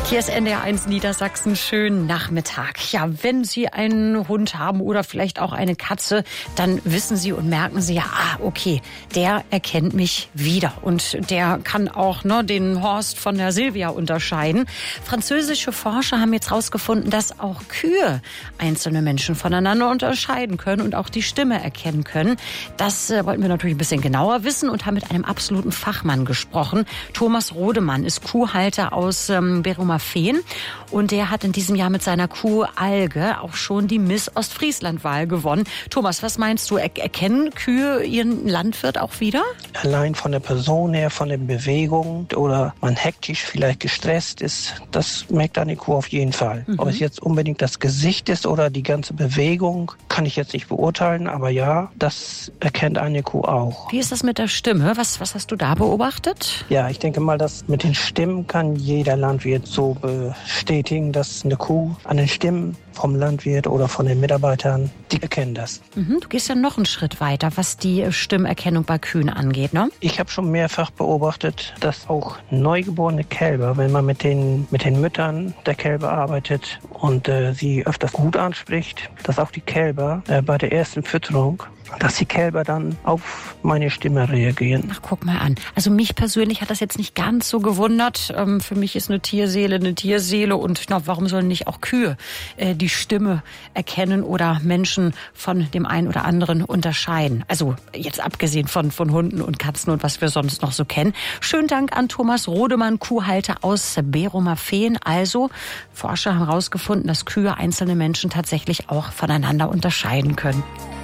Hier ist NDR1 Niedersachsen. Schönen Nachmittag. Ja, wenn Sie einen Hund haben oder vielleicht auch eine Katze, dann wissen Sie und merken Sie ja, okay, der erkennt mich wieder. Und der kann auch den Horst von der Silvia unterscheiden. Französische Forscher haben jetzt herausgefunden, dass auch Kühe einzelne Menschen voneinander unterscheiden können und auch die Stimme erkennen können. Das wollten wir natürlich ein bisschen genauer wissen und haben mit einem absoluten Fachmann gesprochen. Thomas Rodemann ist Kuhhalter aus Beruma Feen und der hat in diesem Jahr mit seiner Kuh Alge auch schon die Miss Ostfriesland-Wahl gewonnen. Thomas, was meinst du, erkennen Kühe ihren Landwirt auch wieder? Allein von der Person her, von der Bewegung oder man hektisch vielleicht gestresst ist, das merkt eine Kuh auf jeden Fall. Ob es jetzt unbedingt das Gesicht ist oder die ganze Bewegung, kann ich jetzt nicht beurteilen, aber ja, das erkennt eine Kuh auch. Wie ist das mit der Stimme? Was hast du da beobachtet? Ja, ich denke mal, dass mit den Stimmen kann jeder Landwirt so bestätigen, dass eine Kuh an den Stimmen vom Landwirt oder von den Mitarbeitern, die erkennen das. Du gehst ja noch einen Schritt weiter, was die Stimmerkennung bei Kühen angeht, ne? Ich habe schon mehrfach beobachtet, dass auch neugeborene Kälber, wenn man mit den Müttern der Kälber arbeitet und sie öfters gut anspricht, dass auch die Kälber bei der ersten Fütterung, dass die Kälber dann auf meine Stimme reagieren. Ach, guck mal an. Also mich persönlich hat das jetzt nicht ganz so gewundert. Für mich ist eine Tierseele und warum sollen nicht auch Kühe die Stimme erkennen oder Menschen von dem einen oder anderen unterscheiden? Also jetzt abgesehen von Hunden und Katzen und was wir sonst noch so kennen. Schönen Dank an Thomas Rodemann, Kuhhalter aus Beruma Feen. Also Forscher haben herausgefunden, dass Kühe einzelne Menschen tatsächlich auch voneinander unterscheiden können.